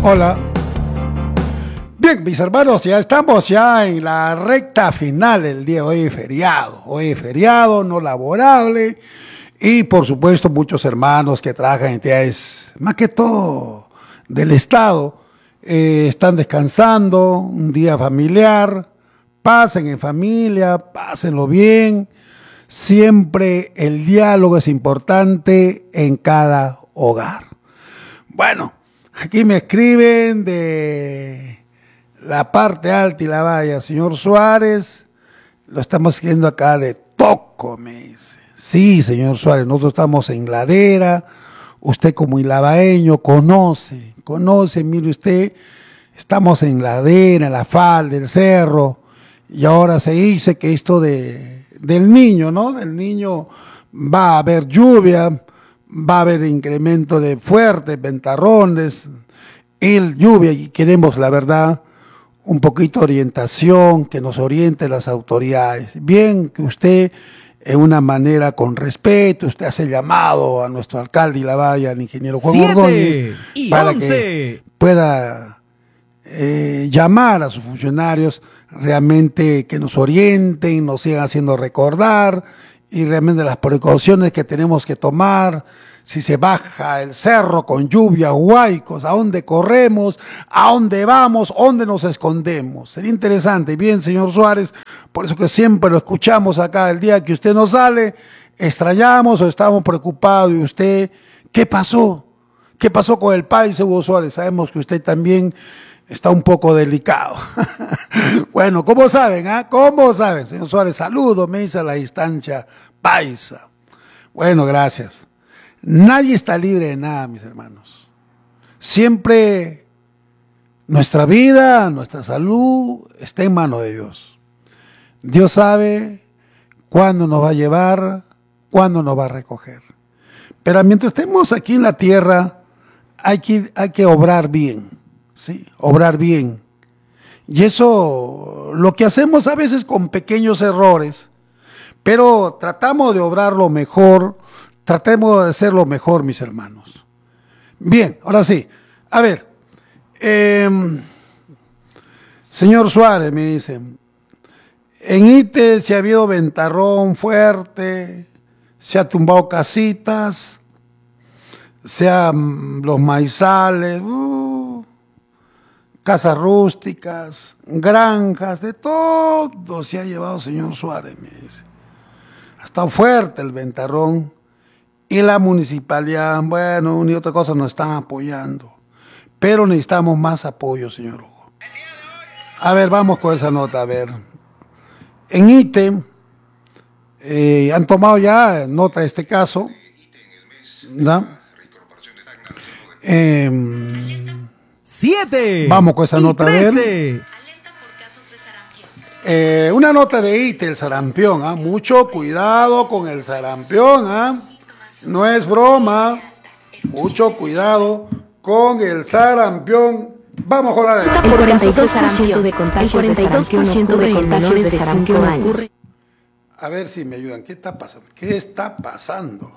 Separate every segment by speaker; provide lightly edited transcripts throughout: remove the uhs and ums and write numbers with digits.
Speaker 1: Hola. Bien, mis hermanos, ya estamos en la recta final del día. Hoy es feriado no laborable y por supuesto muchos hermanos que trabajan en entidades, más que todo del Estado, están descansando, un día familiar, pasen en familia, pásenlo bien. Siempre el diálogo es importante en cada hogar. Bueno, aquí me escriben de la parte alta y la valla, señor Suárez, lo estamos escribiendo acá de Toco, me dice. Sí, señor Suárez, nosotros estamos en Ladera, usted como ilabaeño conoce, mire usted, estamos en Ladera, en la falda del cerro, y ahora se dice que esto del niño, ¿no? Del niño va a haber lluvia, va a haber incremento de fuertes ventarrones, lluvia, y queremos, la verdad, un poquito de orientación, que nos oriente las autoridades. Bien que usted, en una manera con respeto, usted hace llamado a nuestro alcalde y la valla, al ingeniero Juan Ordóñez, para 11. Que pueda llamar a sus funcionarios, realmente que nos orienten, nos sigan haciendo recordar, y realmente las precauciones que tenemos que tomar, si se baja el cerro con lluvia, huaicos, a dónde corremos, a dónde vamos, dónde nos escondemos. Sería interesante. Bien, señor Suárez, por eso que siempre lo escuchamos acá, el día que usted no sale, extrañamos o estamos preocupados. Y usted, ¿qué pasó? ¿Qué pasó con el país, Hugo Suárez? Sabemos que usted también está un poco delicado. Bueno, ¿cómo saben? ¿Cómo saben? Señor Suárez, saludo, me dice a la distancia paisa. Bueno, gracias. Nadie está libre de nada, mis hermanos. Siempre nuestra vida, nuestra salud está en manos de Dios. Dios sabe cuándo nos va a llevar, cuándo nos va a recoger. Pero mientras estemos aquí en la tierra, hay que obrar bien, ¿sí? Obrar bien. Y eso, lo que hacemos a veces con pequeños errores, pero tratamos de obrar lo mejor, tratemos de hacerlo mejor, mis hermanos. Bien, ahora sí. A ver, señor Suárez, me dice, en Ite se ha habido ventarrón fuerte, se ha tumbado casitas, los maizales, casas rústicas, granjas, de todo se ha llevado, señor Suárez, me dice. Ha estado fuerte el ventarrón. Y la municipalidad, bueno, una y otra cosa nos están apoyando. Pero necesitamos más apoyo, señor Hugo. A ver, vamos con esa nota, a ver. En ITE, han tomado ya nota de este caso. ¿No?
Speaker 2: 7.
Speaker 1: Vamos con esa nota,
Speaker 2: 13.
Speaker 1: A ver. Una nota de ITE, el sarampión. Mucho cuidado con el sarampión. No es broma. Mucho cuidado con el sarampión. Vamos con la
Speaker 3: El 42% de contagios de sarampión ocurre en menores de 5 años.
Speaker 1: A ver si me ayudan. ¿Qué está pasando? ¿Qué está pasando?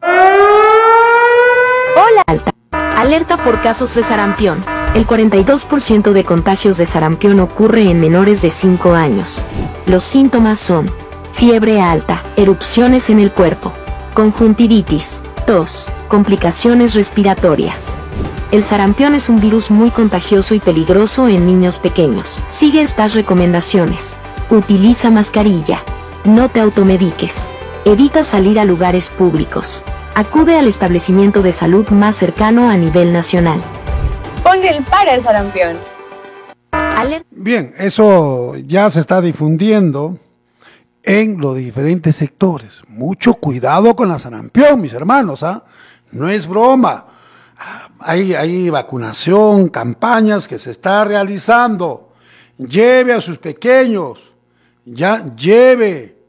Speaker 3: Hola, Alta. Alerta por casos de sarampión. El 42% de contagios de sarampión ocurre en menores de 5 años. Los síntomas son fiebre alta, erupciones en el cuerpo, conjuntivitis, tos, complicaciones respiratorias. El sarampión es un virus muy contagioso y peligroso en niños pequeños. Sigue estas recomendaciones. Utiliza mascarilla. No te automediques. Evita salir a lugares públicos. Acude al establecimiento de salud más cercano a nivel nacional.
Speaker 4: Ponle el para el sarampión.
Speaker 1: Bien, eso ya se está difundiendo en los diferentes sectores. Mucho cuidado con la sarampión, mis hermanos, no es broma. Hay vacunación, campañas que se está realizando. Lleve a sus pequeños, lleve.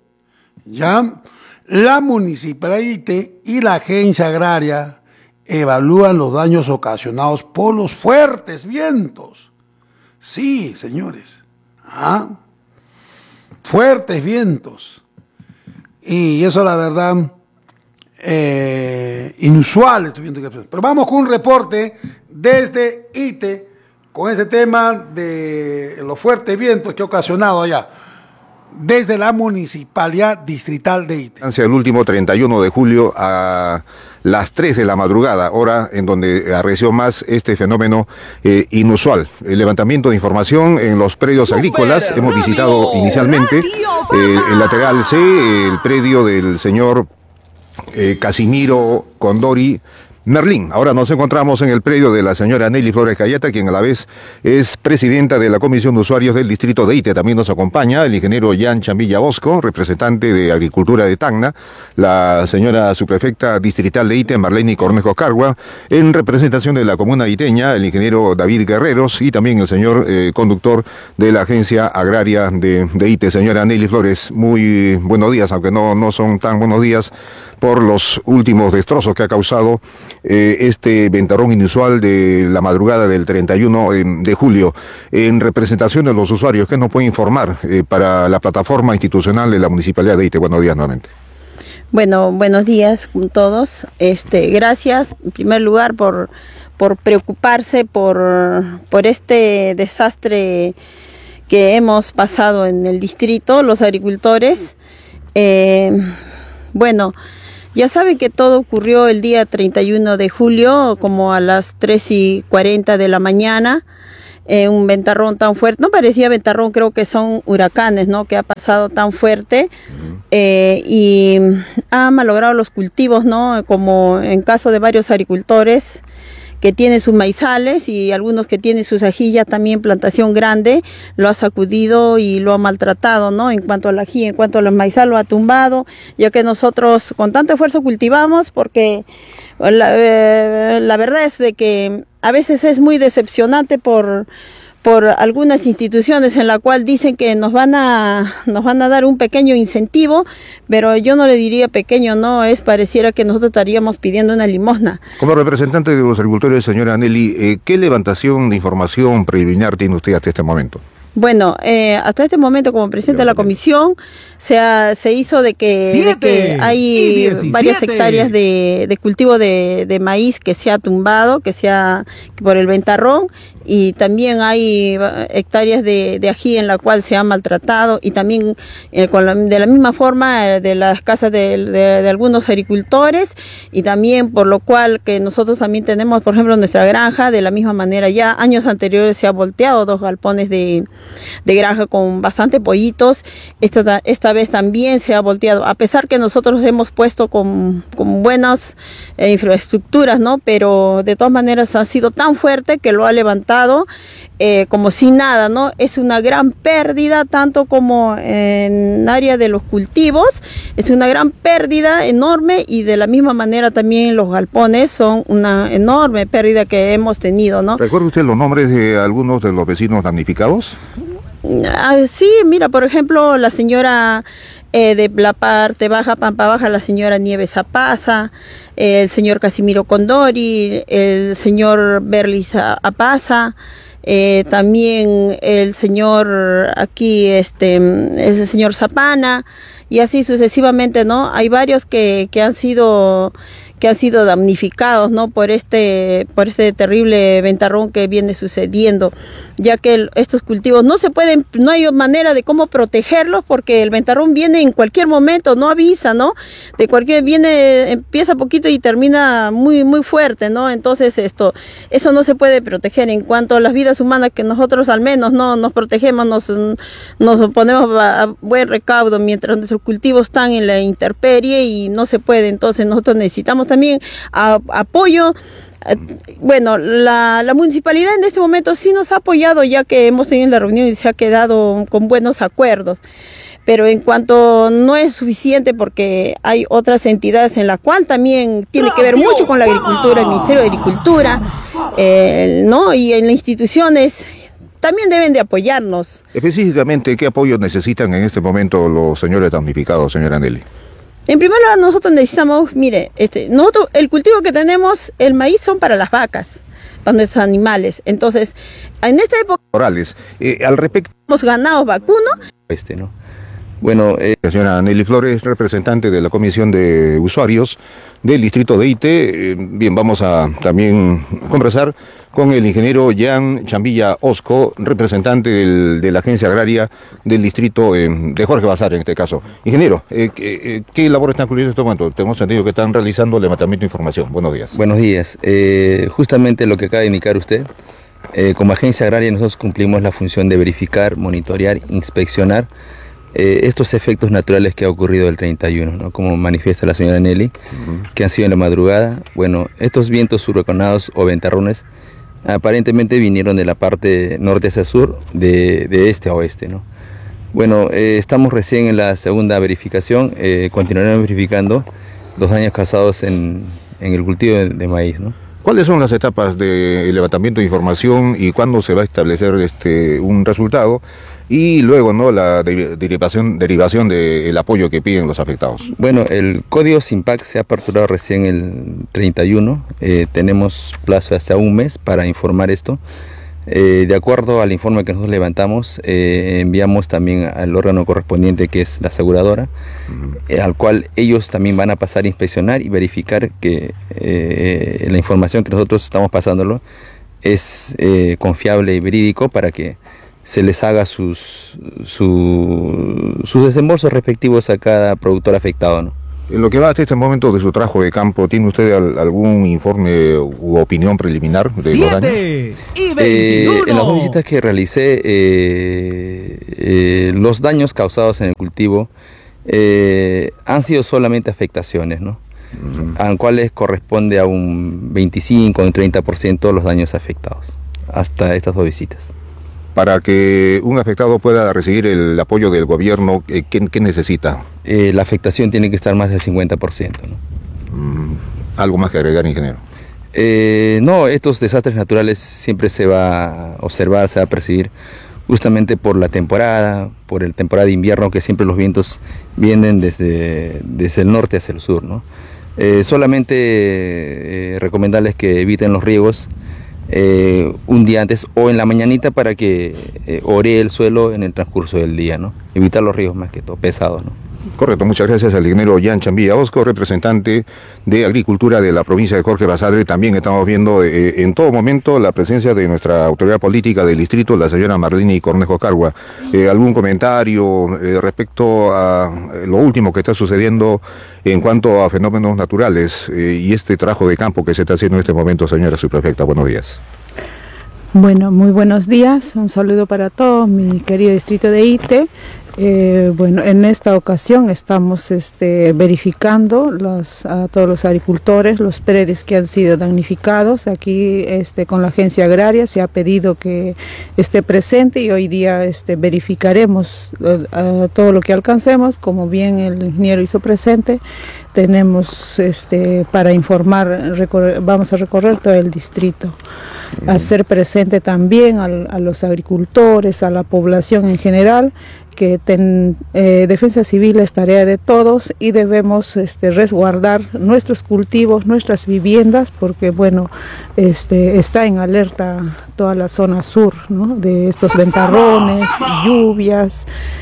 Speaker 1: La municipalidad y la agencia agraria evalúan los daños ocasionados por los fuertes vientos. Sí, señores. Fuertes vientos. Y eso, la verdad, inusual. Pero vamos con un reporte desde ITE con este tema de los fuertes vientos que ha ocasionado allá, desde la Municipalidad Distrital de Ite.
Speaker 2: El último 31 de julio a las 3 de la madrugada, hora en donde arreció más este fenómeno inusual. El levantamiento de información en los predios agrícolas. Hemos visitado inicialmente el lateral C, el predio del señor Casimiro Condori Merlín. Ahora nos encontramos en el predio de la señora Nelly Flores Cayeta, quien a la vez es presidenta de la Comisión de Usuarios del Distrito de Ite. También nos acompaña el ingeniero Jan Chambilla Bosco, representante de Agricultura de Tacna, la señora subprefecta distrital de Ite, Marlene Cornejo Cargua, en representación de la comuna iteña, el ingeniero David Guerreros y también el señor conductor de la Agencia Agraria de Ite. Señora Nelly Flores, muy buenos días, aunque no son tan buenos días por los últimos destrozos que ha causado este ventarrón inusual de la madrugada del 31 de julio. En representación de los usuarios, ¿qué nos puede informar para la plataforma institucional de la Municipalidad de Ite? Buenos días nuevamente.
Speaker 5: Bueno, buenos días a todos. Gracias en primer lugar por preocuparse por este desastre que hemos pasado en el distrito, los agricultores. Bueno, ya saben que todo ocurrió el día 31 de julio, como a las 3:40 de la mañana, un ventarrón tan fuerte, no parecía ventarrón, creo que son huracanes, ¿no?, que ha pasado tan fuerte y ha malogrado los cultivos, ¿no?, como en caso de varios agricultores que tienen sus maizales y algunos que tienen sus ajillas, también plantación grande, lo ha sacudido y lo ha maltratado, ¿no? En cuanto a la ajilla, en cuanto a los maizales, lo ha tumbado, ya que nosotros con tanto esfuerzo cultivamos, porque la verdad es de que a veces es muy decepcionante por algunas instituciones en la cual dicen que nos van a dar un pequeño incentivo, pero yo no le diría pequeño, no, pareciera que nosotros estaríamos pidiendo una limosna.
Speaker 2: Como representante de los agricultores, señora Nelly, ¿qué levantación de información preliminar tiene usted hasta este momento?
Speaker 5: Bueno, hasta este momento como presidente de la comisión se hizo de que hay varias hectáreas de cultivo de maíz que se ha tumbado, por el ventarrón, y también hay hectáreas de ají en la cual se ha maltratado, y también de la misma forma de las casas de algunos agricultores, y también por lo cual que nosotros también tenemos, por ejemplo, nuestra granja, de la misma manera ya años anteriores se ha volteado 2 galpones de granja con bastante pollitos. Esta vez también se ha volteado, a pesar que nosotros hemos puesto con buenas infraestructuras, ¿no? Pero de todas maneras ha sido tan fuerte que lo ha levantado como si nada, ¿no? Es una gran pérdida, tanto como en área de los cultivos, es una gran pérdida enorme, y de la misma manera también los galpones son una enorme pérdida que hemos tenido, ¿no?
Speaker 2: ¿Recuerda usted los nombres de algunos de los vecinos damnificados?
Speaker 5: Sí, mira, por ejemplo, la señora de la parte baja, Pampa Baja, la señora Nieves Apaza, el señor Casimiro Condori, el señor Berlis Apaza, también el señor aquí, es el señor Zapana, y así sucesivamente, ¿no? Hay varios que han sido damnificados, ¿no?, por este terrible ventarrón que viene sucediendo, ya que estos cultivos no hay manera de cómo protegerlos, porque el ventarrón viene en cualquier momento, no avisa, ¿no? Empieza poquito y termina muy muy fuerte, ¿no? Entonces eso no se puede proteger. En cuanto a las vidas humanas, que nosotros al menos no nos protegemos, nos ponemos a buen recaudo mientras nuestros cultivos están en la intemperie, y no se puede. Entonces nosotros necesitamos también apoyo. Bueno, la municipalidad en este momento sí nos ha apoyado, ya que hemos tenido la reunión y se ha quedado con buenos acuerdos, pero en cuanto no es suficiente, porque hay otras entidades en la cual también tiene que ver mucho con la agricultura, el Ministerio de Agricultura, ¿no?, y en las instituciones también deben de apoyarnos.
Speaker 2: Específicamente, ¿qué apoyo necesitan en este momento los señores damnificados, señora Nelly?
Speaker 5: En primer lugar, nosotros necesitamos, mire, nosotros el cultivo que tenemos, el maíz, son para las vacas, para nuestros animales. Entonces, en esta época,
Speaker 2: orales, al respecto,
Speaker 5: hemos ganado vacuno.
Speaker 2: ¿no? Bueno, la señora Nelly Flores, representante de la Comisión de Usuarios del Distrito de Ite. Bien, vamos a también conversar con el ingeniero Jan Chambilla Osco, representante de la Agencia Agraria del distrito de Jorge Basadre en este caso. Ingeniero, ¿qué labor están concluyendo en este momento? Tenemos entendido que están realizando levantamiento de información. Buenos días.
Speaker 6: Buenos días. Justamente lo que acaba de indicar usted, como Agencia Agraria nosotros cumplimos la función de verificar, monitorear, inspeccionar estos efectos naturales que ha ocurrido el 31, ¿no? Como manifiesta la señora Nelly, que han sido en la madrugada. Bueno, estos vientos huracanados o ventarrones aparentemente vinieron de la parte norte hacia sur, de este a oeste, ¿no? Bueno, estamos recién en la segunda verificación, continuaremos verificando los daños causados en el cultivo de maíz, ¿no?
Speaker 2: ¿Cuáles son las etapas de levantamiento de información y cuándo se va a establecer un resultado? Y luego, ¿no?, la derivación del apoyo que piden los afectados.
Speaker 6: Bueno, el código SIMPAC se ha aperturado recién el 31. Tenemos plazo hasta un mes para informar esto. De acuerdo al informe que nosotros levantamos, enviamos también al órgano correspondiente, que es la aseguradora, al cual ellos también van a pasar a inspeccionar y verificar que la información que nosotros estamos pasándolo es confiable y verídico, para que se les haga sus desembolsos respectivos a cada productor afectado, ¿no?
Speaker 2: En lo que va hasta este momento de su trabajo de campo, ¿tiene usted algún informe u opinión preliminar de los daños?
Speaker 6: En las visitas que realicé, los daños causados en el cultivo han sido solamente afectaciones, ¿no? A los cuales corresponde a un 25 o un 30% los daños afectados, hasta estas dos visitas.
Speaker 2: Para que un afectado pueda recibir el apoyo del gobierno, ¿qué necesita?
Speaker 6: La afectación tiene que estar más del 50%, ¿no?
Speaker 2: ¿Algo más que agregar, ingeniero?
Speaker 6: No, estos desastres naturales siempre se va a observar, se va a percibir, justamente por la temporada, por el temporada de invierno, que siempre los vientos vienen desde el norte hacia el sur, ¿no? Solamente recomendarles que eviten los riegos un día antes o en la mañanita, para que oree el suelo en el transcurso del día, ¿no? Evitar los riegos más que todo, pesados, ¿no?
Speaker 2: Correcto, muchas gracias al ingeniero Jan Chambilla Osco, representante de Agricultura de la provincia de Jorge Basadre. También estamos viendo en todo momento la presencia de nuestra autoridad política del distrito, la señora Marlene Cornejo Cargua. ¿Algún comentario respecto a lo último que está sucediendo en cuanto a fenómenos naturales y este trabajo de campo que se está haciendo en este momento, señora subprefecta? Buenos días.
Speaker 7: Bueno, muy buenos días, un saludo para todos, mi querido distrito de Ite. Bueno, en esta ocasión estamos verificando a todos los agricultores, los predios que han sido damnificados. Aquí con la agencia agraria se ha pedido que esté presente, y hoy día verificaremos todo lo que alcancemos. Como bien el ingeniero hizo presente, tenemos para informar, vamos a recorrer todo el distrito, hacer presente también a los agricultores, a la población en general, que defensa civil es tarea de todos, y debemos resguardar nuestros cultivos, nuestras viviendas, porque bueno, está en alerta toda la zona sur, ¿no?, de estos ventarrones, lluvias,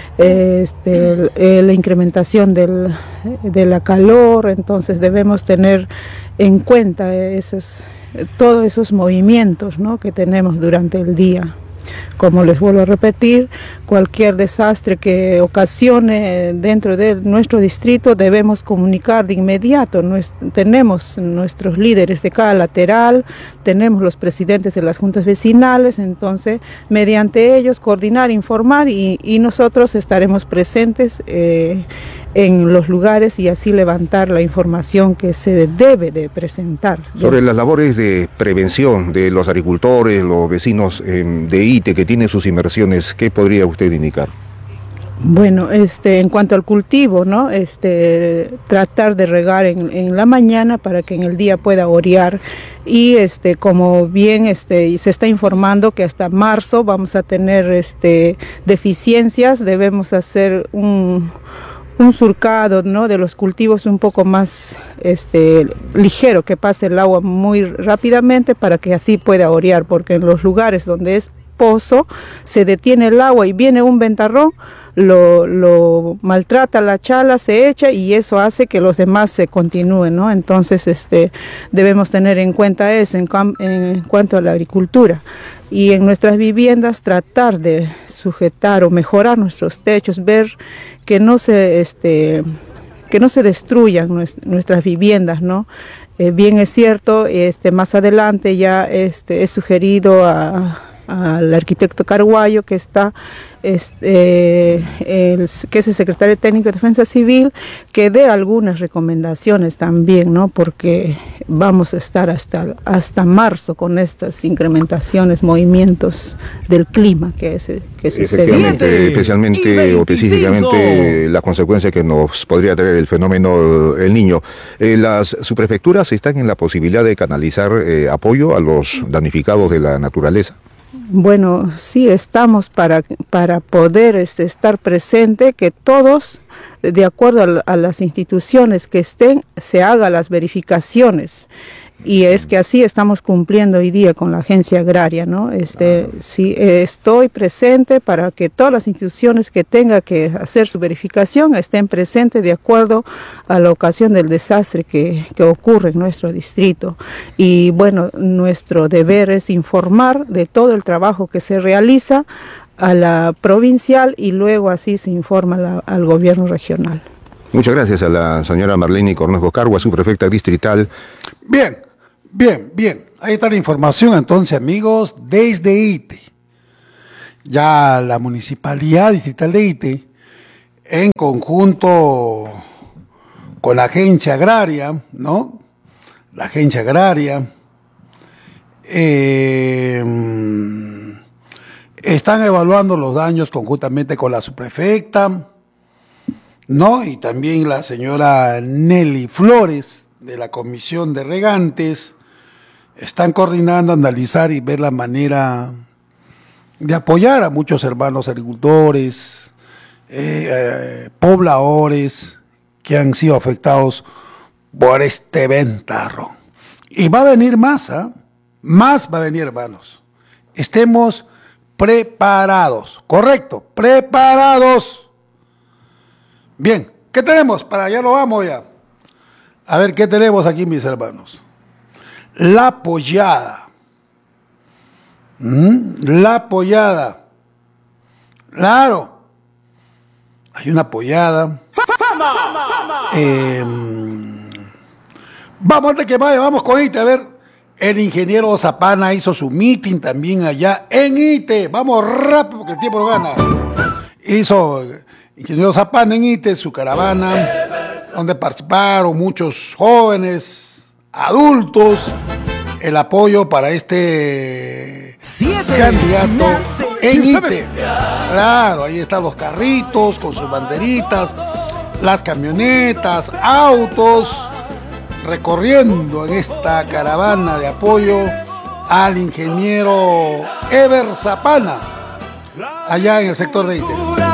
Speaker 7: la incrementación de la calor. Entonces debemos tener en cuenta todos esos movimientos, ¿no?, que tenemos durante el día. Como les vuelvo a repetir, cualquier desastre que ocasione dentro de nuestro distrito debemos comunicar de inmediato. Tenemos nuestros líderes de cada lateral, tenemos los presidentes de las juntas vecinales, entonces mediante ellos coordinar, informar, y nosotros estaremos presentes en los lugares, y así levantar la información que se debe de presentar.
Speaker 2: Sobre las labores de prevención de los agricultores, los vecinos de Ite que tienen sus inversiones, ¿qué podría usted indicar?
Speaker 7: Bueno, en cuanto al cultivo, ¿no?, tratar de regar en la mañana para que en el día pueda orear, y como bien se está informando que hasta marzo vamos a tener deficiencias, debemos hacer un surcado, ¿no?, de los cultivos un poco más ligero, que pase el agua muy rápidamente para que así pueda orear, porque en los lugares donde es pozo se detiene el agua y viene un ventarrón, lo maltrata, la chala, se echa y eso hace que los demás se continúen, ¿no? Entonces debemos tener en cuenta eso en cuanto a la agricultura. Y en nuestras viviendas tratar de sujetar o mejorar nuestros techos, ver que no se destruyan nuestras viviendas, ¿no? Bien es cierto, más adelante ya he sugerido al arquitecto Carguayo, que es el secretario técnico de Defensa Civil, que dé algunas recomendaciones también, ¿no? Porque vamos a estar hasta marzo con estas incrementaciones, movimientos del clima que sucede.
Speaker 2: Efectivamente, especialmente o específicamente la consecuencia que nos podría traer el fenómeno El Niño. Las subprefecturas están en la posibilidad de canalizar apoyo a los damnificados de la naturaleza.
Speaker 7: Bueno, sí, estamos para poder estar presente, que todos, de acuerdo a las instituciones que estén, se hagan las verificaciones. Y es que así estamos cumpliendo hoy día con la agencia agraria, ¿no? Sí, estoy presente para que todas las instituciones que tengan que hacer su verificación estén presentes de acuerdo a la ocasión del desastre que ocurre en nuestro distrito. Y bueno, nuestro deber es informar de todo el trabajo que se realiza a la provincial y luego así se informa al gobierno regional.
Speaker 2: Muchas gracias a la señora Marlene Cornejo Cargua, subprefecta distrital.
Speaker 1: Bien. Ahí está la información entonces, amigos, desde ITE. Ya la Municipalidad Distrital de ITE, en conjunto con la Agencia Agraria, ¿no? La Agencia Agraria, están evaluando los daños conjuntamente con la subprefecta, ¿no? Y también la señora Nelly Flores, de la Comisión de Regantes, están coordinando, analizar y ver la manera de apoyar a muchos hermanos agricultores, pobladores que han sido afectados por este ventarrón. Y va a venir más, más va a venir, hermanos. Estemos preparados, correcto, preparados. Bien, ¿qué tenemos? Para allá lo vamos ya. A ver, ¿qué tenemos aquí, mis hermanos? La pollada. La pollada. Claro. Hay una pollada. Vamos, antes que vaya, vamos con ITE. A ver, el ingeniero Zapana hizo su meeting también allá en ITE. Vamos rápido porque el tiempo lo gana. Hizo el ingeniero Zapana en ITE su caravana, donde participaron muchos jóvenes, adultos, el apoyo para este candidato en ITE. Claro, ahí están los carritos con sus banderitas, las camionetas, autos, recorriendo en esta caravana de apoyo al ingeniero Ever Zapana, allá en el sector de ITE.